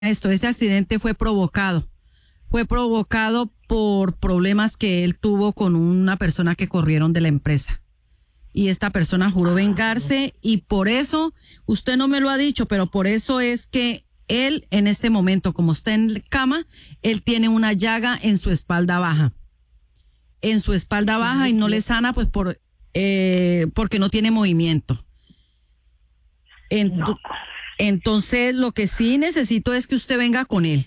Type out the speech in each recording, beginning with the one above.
ese accidente fue provocado por problemas que él tuvo con una persona que corrieron de la empresa. Y esta persona juró vengarse y por eso, usted no me lo ha dicho, pero por eso es que él en este momento, como está en cama, él tiene una llaga en su espalda baja. En su espalda baja y no le sana pues porque no tiene movimiento. Entonces, lo que sí necesito es que usted venga con él.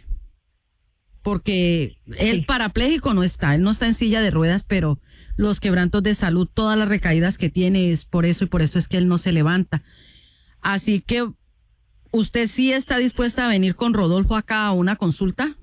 Porque él parapléjico no está, él no está en silla de ruedas, pero los quebrantos de salud, todas las recaídas que tiene es por eso y por eso es que él no se levanta. Así que, ¿usted sí está dispuesta a venir con Rodolfo acá a una consulta?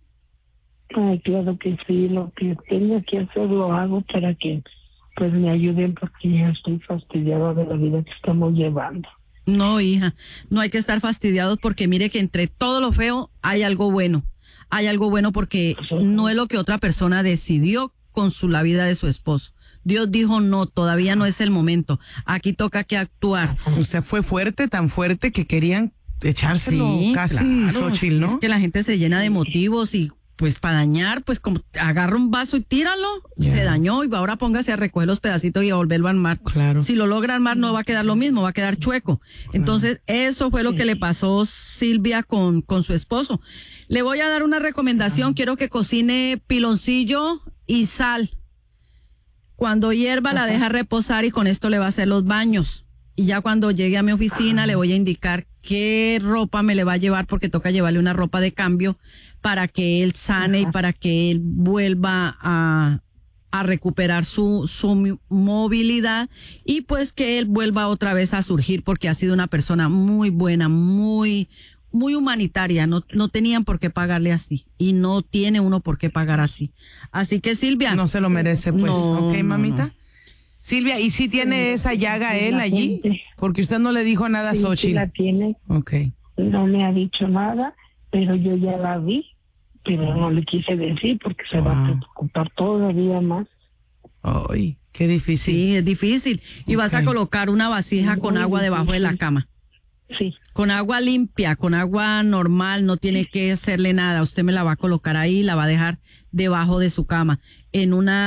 Ay, claro que sí, lo que tenga que hacer lo hago para que pues me ayuden porque ya estoy fastidiada de la vida que estamos llevando. No, hija, no hay que estar fastidiados porque mire que entre todo lo feo hay algo bueno. Hay algo bueno porque no es lo que otra persona decidió con la vida de su esposo. Dios dijo no, todavía no es el momento. Aquí toca que actuar. Usted fue fuerte, tan fuerte que querían echárselo casi, claro, Xochitl, ¿no? Es que la gente se llena de motivos y pues para dañar, pues como agarra un vaso y tíralo, se dañó y ahora póngase a recoger los pedacitos y a volverlo a armar. Claro. Si lo logra armar no va a quedar lo mismo, va a quedar chueco. Entonces eso fue lo que le pasó Silvia con su esposo. Le voy a dar una recomendación, quiero que cocine piloncillo y sal. Cuando hierva la deja reposar y con esto le va a hacer los baños. Y ya cuando llegue a mi oficina le voy a indicar qué ropa me le va a llevar porque toca llevarle una ropa de cambio para que él sane y para que él vuelva a recuperar su movilidad y pues que él vuelva otra vez a surgir porque ha sido una persona muy buena, muy humanitaria. No tenían por qué pagarle así y no tiene uno por qué pagar así. Así que Silvia. No se lo merece, pues. No, ok, mamita. no. Silvia, ¿y si tiene esa llaga él allí? Porque usted no le dijo nada a Xochitl. Sí la tiene. Ok. No me ha dicho nada, pero yo ya la vi, pero no le quise decir porque se va a preocupar todavía más. Ay, qué difícil. Sí, es difícil. Y vas a colocar una vasija con agua debajo de la cama. Sí. Con agua limpia, con agua normal, no tiene que hacerle nada. Usted me la va a colocar ahí, la va a dejar debajo de su cama, en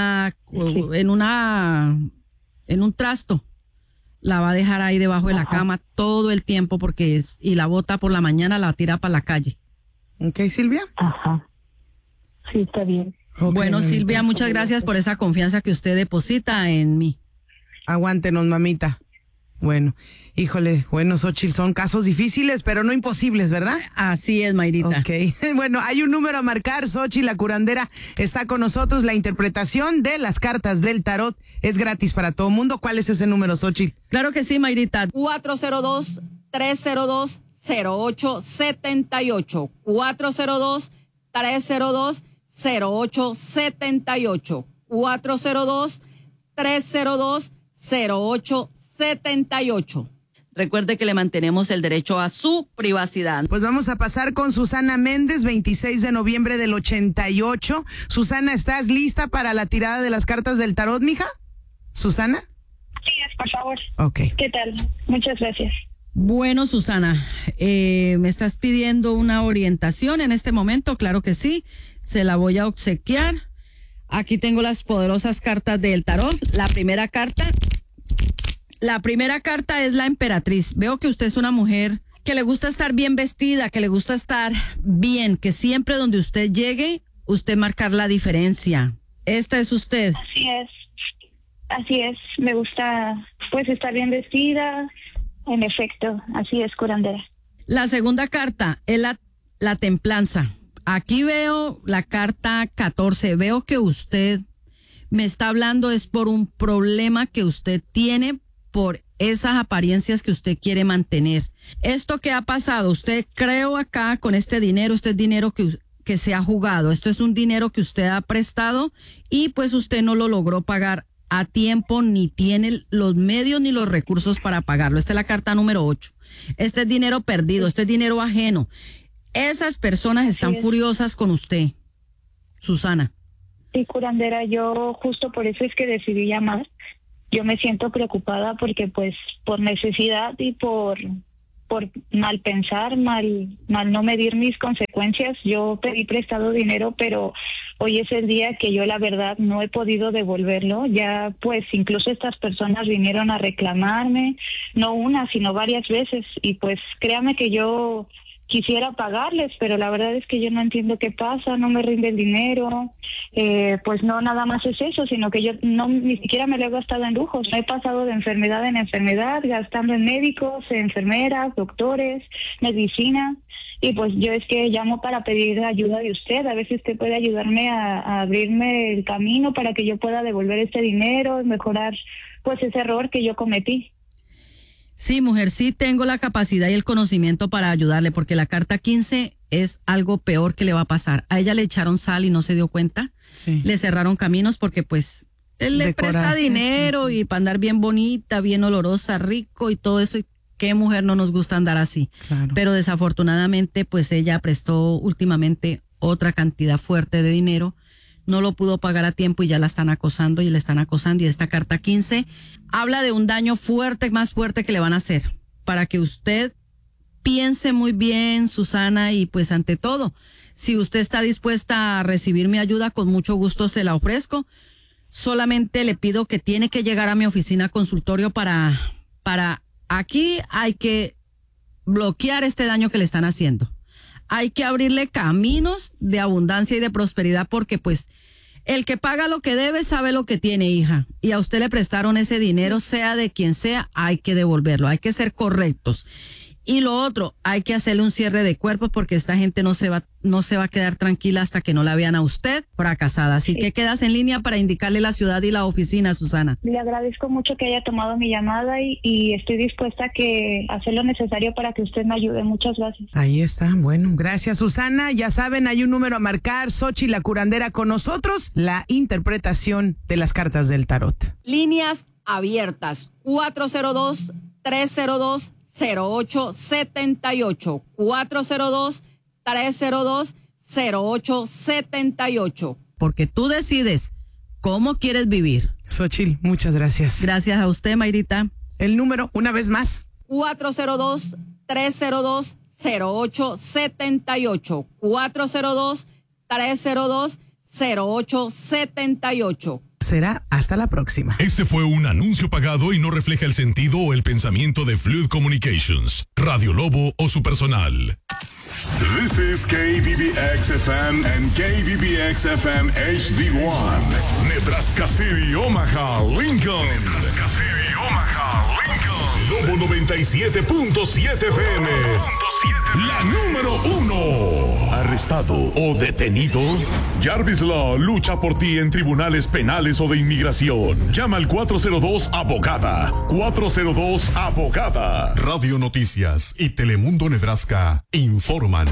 un trasto. La va a dejar ahí debajo de la cama todo el tiempo y la bota por la mañana, la tira para la calle. Ok, Silvia. Ajá. Sí, está bien. Okay, bueno, mamita. Silvia, muchas gracias por esa confianza que usted deposita en mí. Aguántenos, mamita. Bueno, híjole, bueno, Xochitl, son casos difíciles, pero no imposibles, ¿verdad? Así es, Mayrita. Ok, bueno, hay un número a marcar, Xochitl, la curandera está con nosotros, la interpretación de las cartas del tarot es gratis para todo mundo. ¿Cuál es ese número, Xochitl? Claro que sí, Mayrita. 402-302-0878. 402-302-0878. 402-302-0878. Recuerde que le mantenemos el derecho a su privacidad. Pues vamos a pasar con Susana Méndez, 26 de noviembre del 88. Susana, ¿estás lista para la tirada de las cartas del tarot, mija? ¿Susana? Sí, por favor. Ok. ¿Qué tal? Muchas gracias. Bueno, Susana, ¿me estás pidiendo una orientación en este momento? Claro que sí, se la voy a obsequiar. Aquí tengo las poderosas cartas del tarot. La primera carta es la emperatriz. Veo que usted es una mujer que le gusta estar bien vestida, que le gusta estar bien, que siempre donde usted llegue, usted marcar la diferencia. Esta es usted. Así es. Me gusta pues estar bien vestida. En efecto, así es, curandera. La segunda carta es la templanza. Aquí veo la carta 14. Veo que usted me está hablando es por un problema que usted tiene por esas apariencias que usted quiere mantener. Esto que ha pasado, usted creo acá con este dinero, este es dinero que se ha jugado. Esto es un dinero que usted ha prestado y pues usted no lo logró pagar a tiempo, ni tiene los medios ni los recursos para pagarlo. Esta es la carta número 8. Este es dinero perdido, este es dinero ajeno. Esas personas están furiosas con usted, Susana. Sí, curandera, yo justo por eso es que decidí llamar. Yo me siento preocupada porque pues por necesidad y por por mal pensar, mal no medir mis consecuencias. Yo pedí prestado dinero, pero hoy es el día que yo la verdad no he podido devolverlo. Ya pues incluso estas personas vinieron a reclamarme, no una, sino varias veces, y pues créame que yo quisiera pagarles, pero la verdad es que yo no entiendo qué pasa, no me rinde el dinero, pues no nada más es eso, sino que yo no ni siquiera me lo he gastado en lujos, me he pasado de enfermedad en enfermedad, gastando en médicos, enfermeras, doctores, medicina, y pues yo es que llamo para pedir ayuda de usted, a ver si usted puede ayudarme a abrirme el camino para que yo pueda devolver este dinero, mejorar pues ese error que yo cometí. Sí, mujer, sí tengo la capacidad y el conocimiento para ayudarle, porque la carta 15 es algo peor que le va a pasar. A ella le echaron sal y no se dio cuenta. Sí. Le cerraron caminos porque pues él le presta dinero y para andar bien bonita, bien olorosa, rico y todo eso. Y qué mujer no nos gusta andar así. Claro. Pero desafortunadamente pues ella prestó últimamente otra cantidad fuerte de dinero. No lo pudo pagar a tiempo y ya la están acosando y le están acosando. Y esta carta 15 habla de un daño fuerte, más fuerte que le van a hacer. Para que usted piense muy bien, Susana, y pues ante todo, si usted está dispuesta a recibir mi ayuda, con mucho gusto se la ofrezco. Solamente le pido que tiene que llegar a mi oficina consultorio para aquí hay que bloquear este daño que le están haciendo. Hay que abrirle caminos de abundancia y de prosperidad, porque pues el que paga lo que debe sabe lo que tiene, hija. Y a usted le prestaron ese dinero, sea de quien sea, hay que devolverlo, hay que ser correctos. Y lo otro, hay que hacerle un cierre de cuerpo, porque esta gente no se va a quedar tranquila hasta que no la vean a usted fracasada. Así que quedas en línea para indicarle la ciudad y la oficina, Susana. Le agradezco mucho que haya tomado mi llamada y estoy dispuesta a hacer lo necesario para que usted me ayude. Muchas gracias. Ahí está. Bueno, gracias, Susana. Ya saben, hay un número a marcar. Xochitl la curandera con nosotros. La interpretación de las cartas del tarot. Líneas abiertas. 402-302-0878. 402-302-0878. Porque tú decides cómo quieres vivir. Xochitl, muchas gracias. Gracias a usted, Mayrita. El número, una vez más. 402-302-0878. 402-302-0878. Será hasta la próxima. Este fue un anuncio pagado y no refleja el sentido o el pensamiento de Fluid Communications, Radio Lobo o su personal. This is KBBX-FM and KBBX-FM HD1. Nebraska City, Omaha, Lincoln. Nebraska City, Omaha, Lincoln. Lobo 97.7 FM. La número 1. ¿Arrestado o detenido? Jarvis Law lucha por ti en tribunales penales o de inmigración. Llama al 402-ABOGADA. 402-ABOGADA. Radio Noticias y Telemundo Nebraska informan.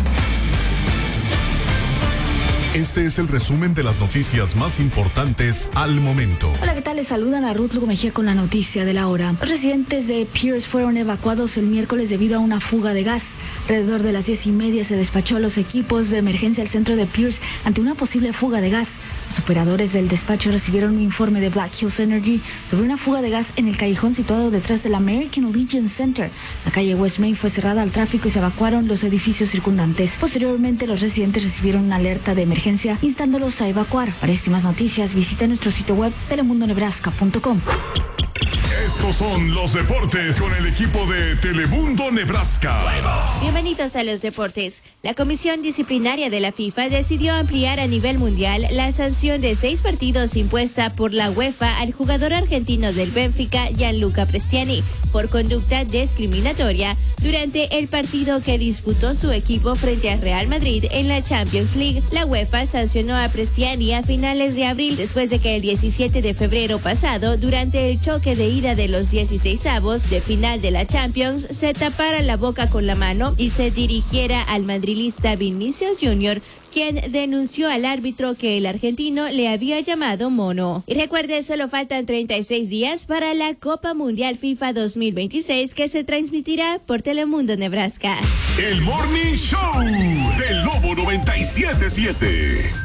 Este es el resumen de las noticias más importantes al momento. Hola, ¿qué tal? Les saludan a Ruth Lugo Mejía con la noticia de la hora. Los residentes de Pierce fueron evacuados el miércoles debido a una fuga de gas. Alrededor de las 10:30 se despachó a los equipos de emergencia al centro de Pierce ante una posible fuga de gas. Los operadores del despacho recibieron un informe de Black Hills Energy sobre una fuga de gas en el callejón situado detrás del American Legion Center. La calle West Main fue cerrada al tráfico y se evacuaron los edificios circundantes. Posteriormente, los residentes recibieron una alerta de emergencia instándolos a evacuar. Para más noticias, visita nuestro sitio web telemundonebraska.com. Estos son los deportes con el equipo de Telemundo Nebraska. Bienvenidos a los deportes. La Comisión Disciplinaria de la FIFA decidió ampliar a nivel mundial la sanción de 6 partidos impuesta por la UEFA al jugador argentino del Benfica, Gianluca Prestiani, por conducta discriminatoria durante el partido que disputó su equipo frente al Real Madrid en la Champions League. La UEFA sancionó a Prestiani a finales de abril, después de que el 17 de febrero pasado, durante el choque de ida de los 16avos de final de la Champions, se tapara la boca con la mano y se dirigiera al madrilista Vinicius Junior, quien denunció al árbitro que el argentino le había llamado mono. Y recuerde, solo faltan 36 días para la Copa Mundial FIFA 2026, que se transmitirá por Telemundo Nebraska. El Morning Show del Lobo 97.7.